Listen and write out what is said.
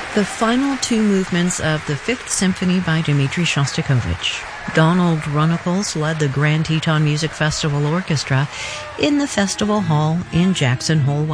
The final two movements of the Fifth Symphony by Dmitri Shostakovich. Donald Runnicles led the Grand Teton Music Festival Orchestra in the Festival Hall in Jackson Hole,